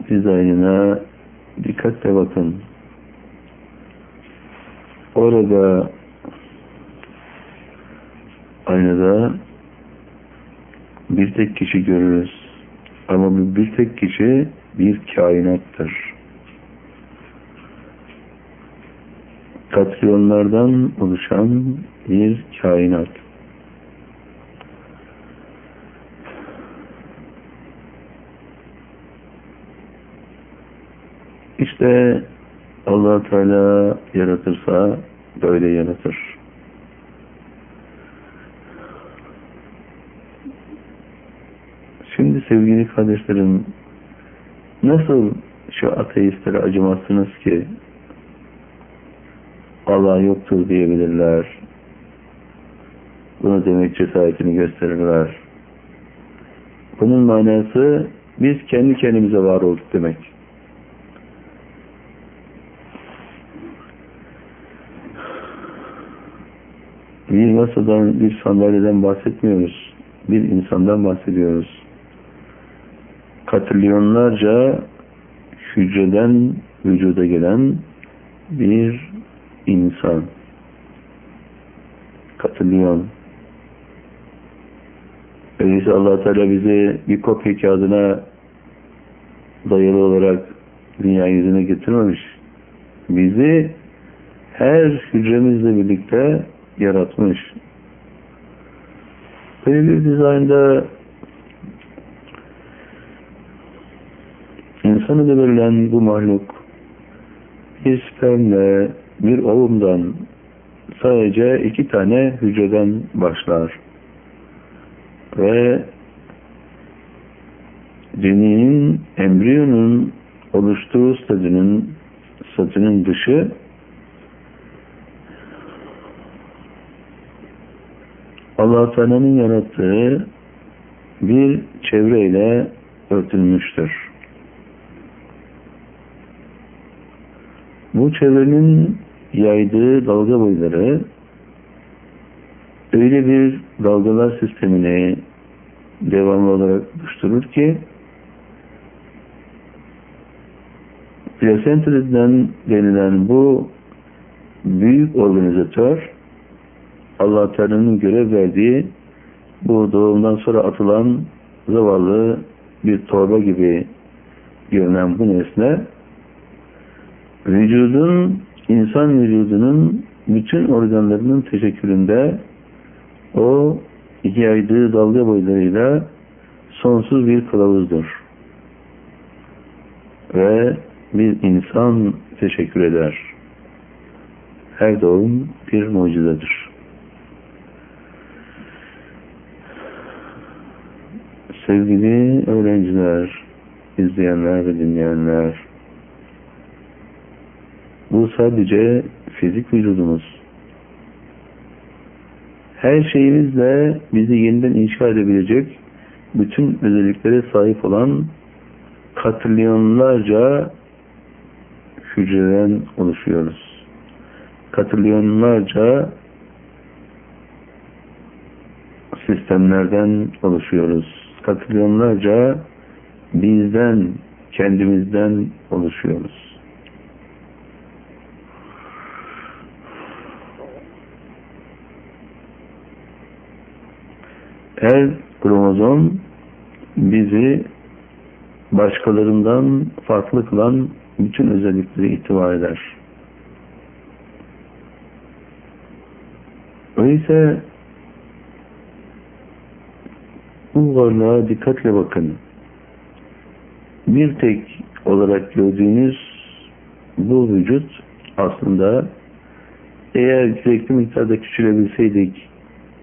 dizaynına dikkatle bakın. Orada aynada bir tek kişi görürüz. Ama bu bir tek kişi bir kainattır. Katrilyonlardan oluşan bir kainat. İşte Allah Teala yaratırsa böyle yaratır. Şimdi sevgili kardeşlerim, nasıl şu ateistlere acımazsınız ki Allah yoktur diyebilirler. Bunu demek cesaretini gösterirler. Bunun manası biz kendi kendimize var olduk demek. Bir masadan, bir sandalyeden bahsetmiyoruz. Bir insandan bahsediyoruz. Katrilyonlarca hücreden vücuda gelen bir insan. Katrilyon. Öyleyse Allah Teala bizi bir kopya kağıdına dayalı olarak dünya yüzüne getirmemiş. Bizi her hücremizle birlikte yaratmış. Böyle bir dizaynda insana da verilen bu mahluk bir spermle bir ovumdan sadece 2 tane hücreden başlar. Ve ceninin, embriyonun oluştuğu statünün dışı Allah Teala'nın yarattığı bir çevreyle örtülmüştür. Bu çevrenin yaydığı dalga boyları öyle bir dalgalar sistemini devamlı olarak oluşturur ki plasenta denilen bu büyük organizatör Allah Teala'nın görev verdiği bu doğumdan sonra atılan zavallı bir torba gibi görünen bu nesne insan vücudunun bütün organlarının teşekkülünde o yaydığı dalga boylarıyla sonsuz bir kılavuzdur. Ve bir insan teşekkür eder. Her doğum bir mucizedir. Sevgili öğrenciler, izleyenler ve dinleyenler, bu sadece fizik vücudumuz. Her şeyimizle bizi yeniden inşa edebilecek bütün özelliklere sahip olan katrilyonlarca hücreden oluşuyoruz. Katrilyonlarca sistemlerden oluşuyoruz. Katrilyonlarca bizden, kendimizden oluşuyoruz. Her kromozom bizi başkalarından farklı kılan bütün özellikleri ihtiva eder. Öyleyse bu varlığa dikkatle bakın. Bir tek olarak gördüğünüz bu vücut aslında eğer gerekli miktarda küçülebilseydik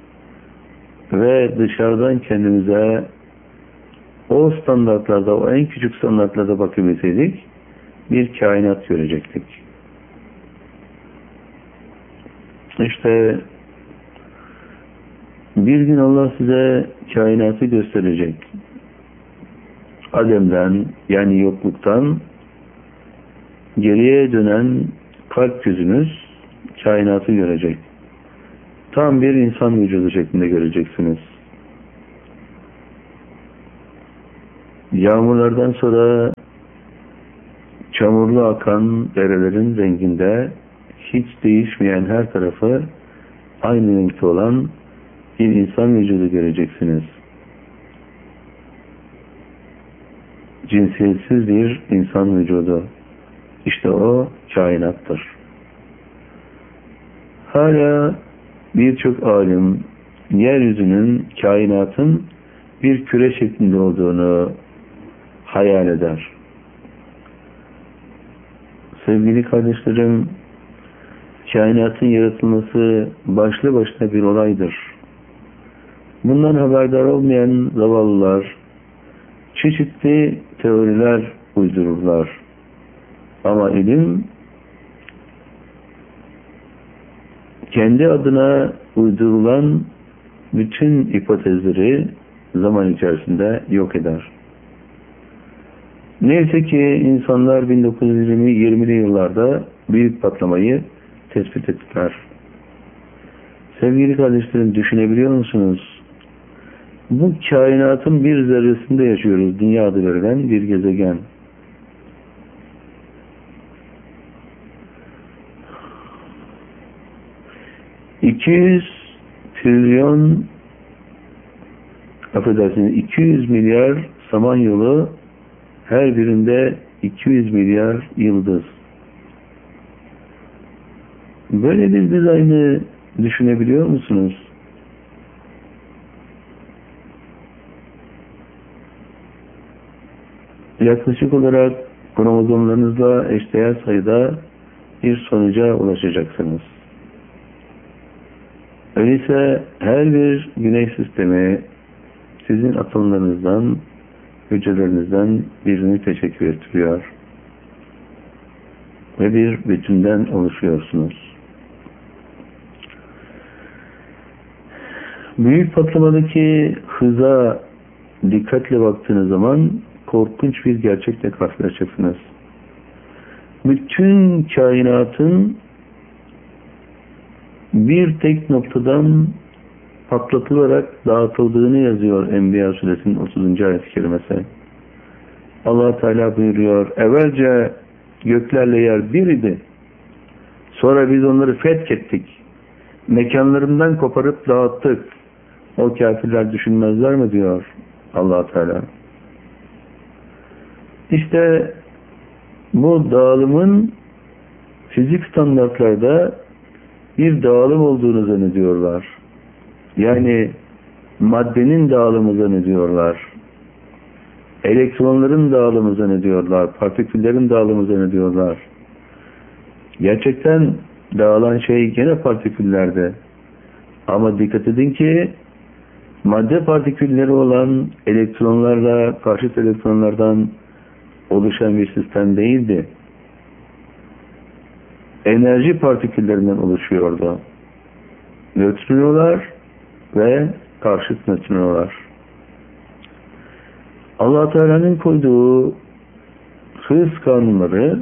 ve dışarıdan kendimize o standartlarda, o en küçük standartlarda bakabilseydik bir kainat görecektik. İşte bir gün Allah size kainatı gösterecek. Adem'den, yani yokluktan geriye dönen kalp gözünüz kainatı görecek. Tam bir insan vücudu şeklinde göreceksiniz. Yağmurlardan sonra çamurlu akan derelerin renginde hiç değişmeyen her tarafı aynı renkte olan bir insan vücudu göreceksiniz. Cinsiyetsiz bir insan vücudu. İşte o kainattır. Hala birçok alim yeryüzünün, kainatın bir küre şeklinde olduğunu hayal eder. Sevgili kardeşlerim, kainatın yaratılması başlı başına bir olaydır. Bundan haberdar olmayan zavallılar çeşitli teoriler uydururlar. Ama ilim kendi adına uydurulan bütün hipotezleri zaman içerisinde yok eder. Neyse ki insanlar 1920'li yıllarda büyük patlamayı tespit ettiler. Sevgili kardeşlerim, düşünebiliyor musunuz? Bu kainatın bir zerresinde yaşıyoruz. Dünya adı verilen bir gezegen. ...200 trilyon... affedersiniz, 200 milyar samanyolu, her birinde 200 milyar yıldız. Böyle bir dizaynı düşünebiliyor musunuz? Yaklaşık olarak kromozomlarınızla eşdeğer sayıda bir sonuca ulaşacaksınız. Öyleyse her bir güneş sistemi sizin atomlarınızdan, hücrelerinizden birini teşekkür ettiriyor. Ve bir bütünden oluşuyorsunuz. Büyük patlamadaki hıza dikkatle baktığınız zaman korkunç bir gerçekle karşılaşacaksınız. Bütün kainatın bir tek noktadan patlatılarak dağıtıldığını yazıyor Enbiya Suresinin 30. ayet-i kerimesi. Allah Teala buyuruyor, evvelce göklerle yer bir idi. Sonra biz onları fethettik. Mekanlarından koparıp dağıttık. O kafirler düşünmezler mi diyor Allah Teala. İşte bu dağılımın fizik standartlarda bir dağılım olduğunu zannediyorlar. Yani maddenin dağılımı zannediyorlar. Elektronların dağılımı zannediyorlar. Partiküllerin dağılımı zannediyorlar. Gerçekten dağılan şey gene partiküllerde. Ama dikkat edin ki madde partikülleri olan elektronlarla karşıt elektronlardan oluşan bir sistem değildi. Enerji partiküllerinden oluşuyordu. Nötrinolar ve karşıt nötrinolar. Allah Teala'nın koyduğu hız kanunları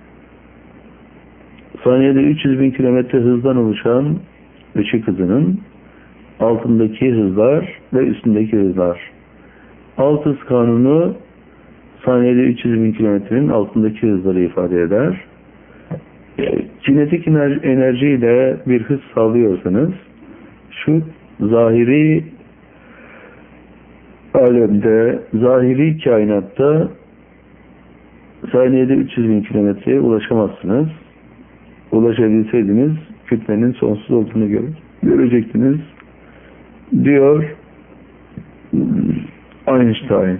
saniyede 300 bin kilometre hızdan oluşan ışık hızının altındaki hızlar ve üstündeki hızlar. Alt hız kanunu saniyede 300 bin kilometrenin altındaki hızları ifade eder. Kinetik enerjiyle bir hız sağlıyorsanız şu zahiri alemde, zahiri kainatta saniyede 300 bin kilometreye ulaşamazsınız. Ulaşabilseydiniz kütlenin sonsuz olduğunu görecektiniz diyor Einstein.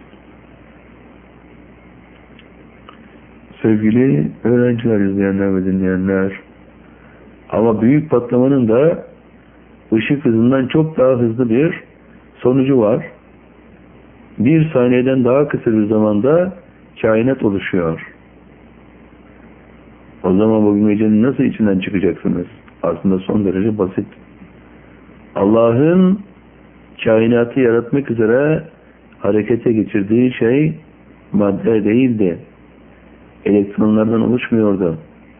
Sevgili öğrenciler, izleyenler ve dinleyenler, ama büyük patlamanın da ışık hızından çok daha hızlı bir sonucu var. Bir saniyeden daha kısa bir zamanda kainat oluşuyor. O zaman bu bilmecenin nasıl içinden çıkacaksınız? Aslında son derece basit. Allah'ın kainatı yaratmak üzere harekete geçirdiği şey madde değildi. Elektronlardan oluşmuyordu.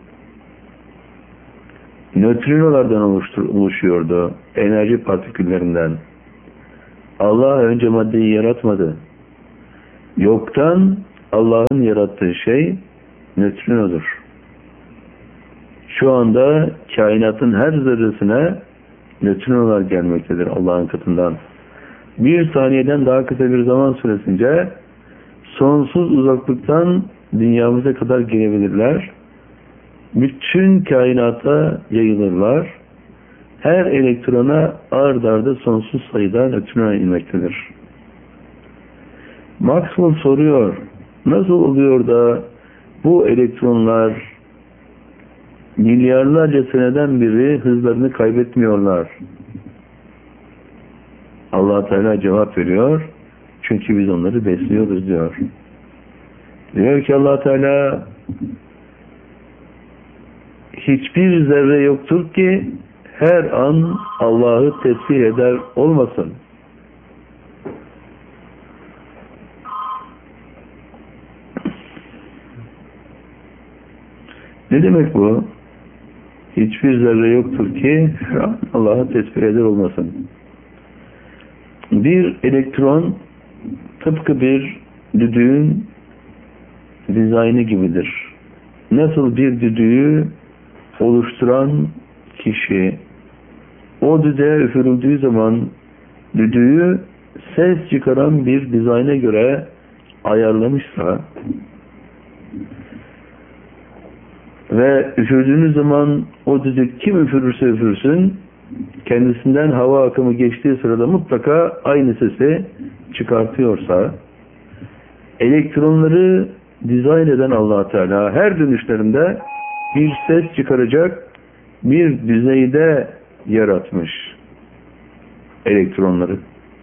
Nötrinolardan oluşuyordu. Enerji partiküllerinden. Allah önce maddeyi yaratmadı. Yoktan Allah'ın yarattığı şey nötrinodur. Şu anda kainatın her zerresine nötrinolar gelmektedir Allah'ın katından. Bir saniyeden daha kısa bir zaman süresince sonsuz uzaklıktan dünyamıza kadar gelebilirler. Bütün kainata yayılırlar. Her elektrona ard arda sonsuz sayıda nötrino inmektedir. Maxwell soruyor, nasıl oluyor da bu elektronlar milyarlarca seneden beri hızlarını kaybetmiyorlar? Allah Teala cevap veriyor, çünkü biz onları besliyoruz diyor. Diyor ki Allah Teala, hiçbir zerre yoktur ki her an Allah'ı tesbih eder olmasın. Ne demek bu? Hiçbir zerre yoktur ki her an Allah'ı tesbih eder olmasın. Bir elektron tıpkı bir düdüğün dizaynı gibidir. Nasıl bir düdüğü oluşturan kişi o düdüğe üfürüldüğü zaman düdüğü ses çıkaran bir dizayna göre ayarlamışsa ve üfürdüğünüz zaman o düdük kim üfürürse üfürsün kendisinden hava akımı geçtiği sırada mutlaka aynı sesi çıkartıyorsa, elektronları dizayn eden Allah Teala her dönüşlerinde bir ses çıkaracak bir düzeyde yaratmış elektronları.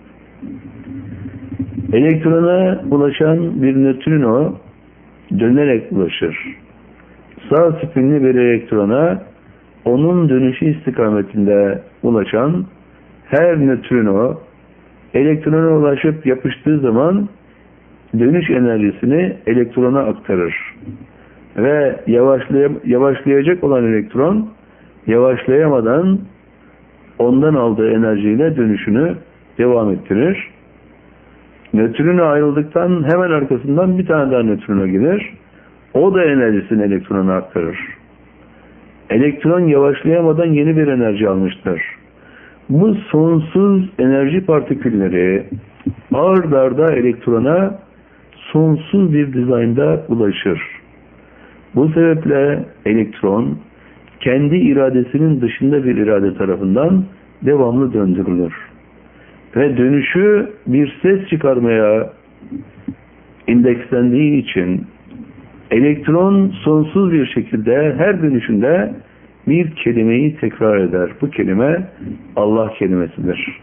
Elektrona ulaşan bir nötrino dönerek ulaşır. Sağ spinli bir elektrona onun dönüşü istikametinde ulaşan her nötrino elektrona ulaşıp yapıştığı zaman dönüş enerjisini elektrona aktarır. Ve yavaşlayacak olan elektron yavaşlayamadan ondan aldığı enerjiyle dönüşünü devam ettirir. Nötrino ayrıldıktan hemen arkasından bir tane daha nötrino gelir. O da enerjisini elektrona aktarır. Elektron yavaşlayamadan yeni bir enerji almıştır. Bu sonsuz enerji partikülleri ard arda elektrona sonsuz bir dizaynda ulaşır. Bu sebeple elektron kendi iradesinin dışında bir irade tarafından devamlı döndürülür. Ve dönüşü bir ses çıkarmaya indekslendiği için elektron sonsuz bir şekilde her dönüşünde bir kelimeyi tekrar eder. Bu kelime Allah kelimesidir.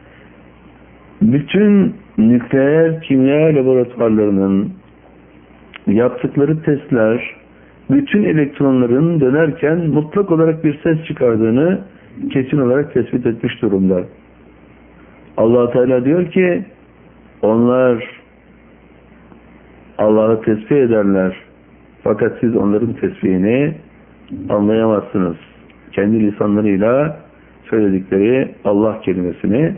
Bütün nükleer kimya laboratuvarlarının yaptıkları testler bütün elektronların dönerken mutlak olarak bir ses çıkardığını kesin olarak tespit etmiş durumda. Allah Teala diyor ki onlar Allah'ı tesbih ederler. Fakat siz onların tesbihini anlayamazsınız. Kendi lisanlarıyla söyledikleri Allah kelimesini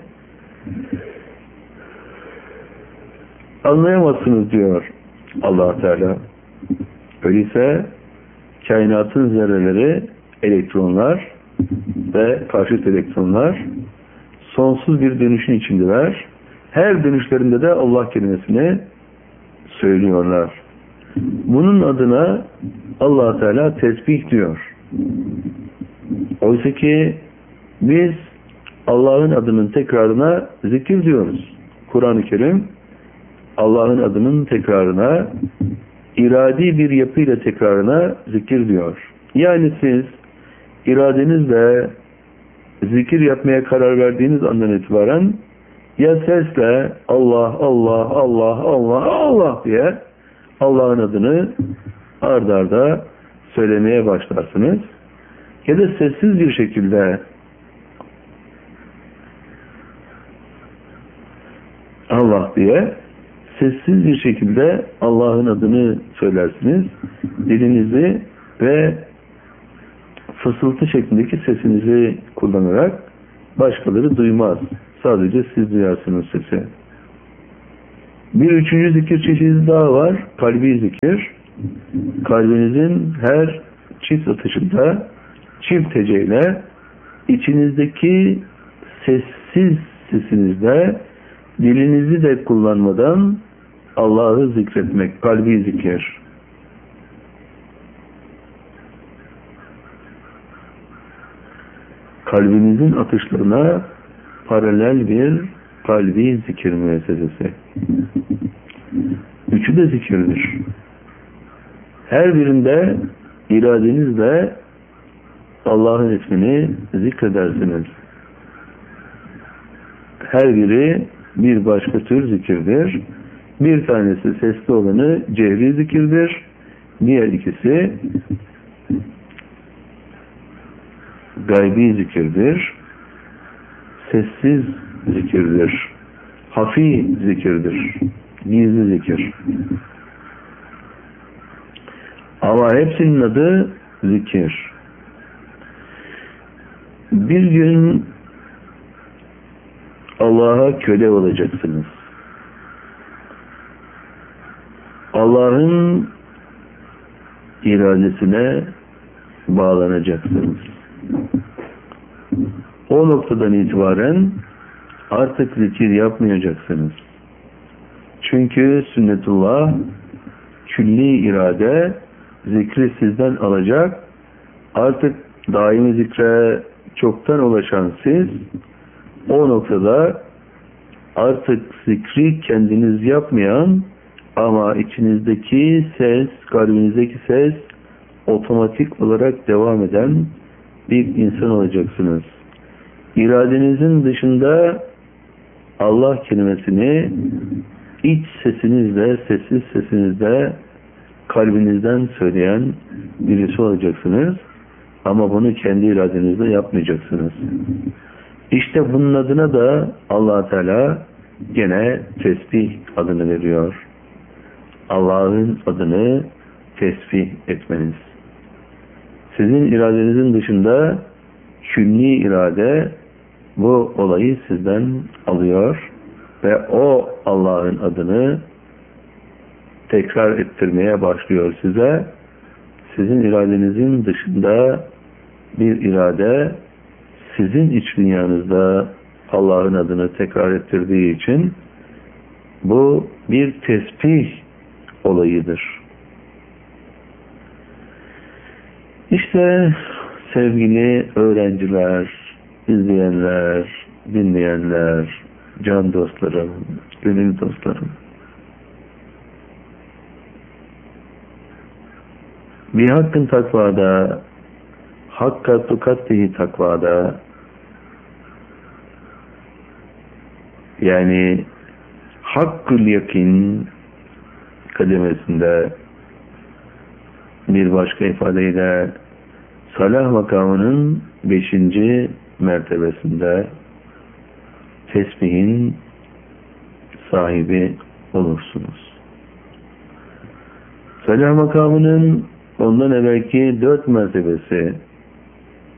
anlayamazsınız diyor Allah Teala. Öyleyse kainatın zerreleri, elektronlar ve karşıt elektronlar sonsuz bir dönüşün içindeler. Her dönüşlerinde de Allah kelimesini söylüyorlar. Bunun adına Allah Teala tesbih diyor. Oysa ki biz Allah'ın adının tekrarına zikir diyoruz. Kur'an-ı Kerim Allah'ın adının tekrarına, iradi bir yapıyla tekrarına zikir diyor. Yani siz iradenizle zikir yapmaya karar verdiğiniz andan itibaren ya sesle Allah, Allah, Allah, Allah, Allah diye Allah'ın adını ard arda söylemeye başlarsınız. Ya da sessiz bir şekilde Allah diye sessiz bir şekilde Allah'ın adını söylersiniz. Dilinizi ve fısıltı şeklindeki sesinizi kullanarak başkaları duymaz. Sadece siz duyarsınız sesi. Bir üçüncü zikir çeşidi daha var. Kalbi zikir. Kalbinizin her çift atışında, çift heceyle içinizdeki sessiz sesinizde dilinizi de kullanmadan Allah'ı zikretmek, kalbi zikir. Kalbinizin atışlarına paralel bir kalbi zikir müessesesi. Üçü de zikirdir. Her birinde iradenizle Allah'ın ismini zikredersiniz. Her biri bir başka tür zikirdir. Bir tanesi sesli olanı cehri zikirdir. Diğer ikisi gaybi zikirdir. Sessiz zikirdir. Hafi zikirdir. Gizli zikir. Ama hepsinin adı zikir. Bir gün Allah'a köle olacaksınız. Allah'ın iradesine bağlanacaksınız. O noktadan itibaren artık zikir yapmayacaksınız. Çünkü sünnetullah, külli irade zikri sizden alacak. Artık daimi zikre çoktan ulaşan siz, o noktada artık zikri kendiniz yapmayan ama içinizdeki ses, kalbinizdeki ses otomatik olarak devam eden bir insan olacaksınız. İradenizin dışında Allah kelimesini iç sesinizle, sessiz sesinizle kalbinizden söyleyen birisi olacaksınız. Ama bunu kendi iradenizle yapmayacaksınız. İşte bunun adına da Allah Teala gene tesbih adını veriyor. Allah'ın adını tesbih etmeniz. Sizin iradenizin dışında külli irade bu olayı sizden alıyor ve o Allah'ın adını tekrar ettirmeye başlıyor size. Sizin iradenizin dışında bir irade sizin iç dünyanızda Allah'ın adını tekrar ettirdiği için bu bir tesbih olayıdır. İşte sevgili öğrenciler, izleyenler, dinleyenler, can dostlarım, gönül dostlarım. Bir hakkın takvada, hakka tukattihi takvada, yani hakkül yakin kademesinde, bir başka ifadeyle salah makamının 5. mertebesinde tesbihin sahibi olursunuz. Salah makamının ondan evvelki 4 mertebesi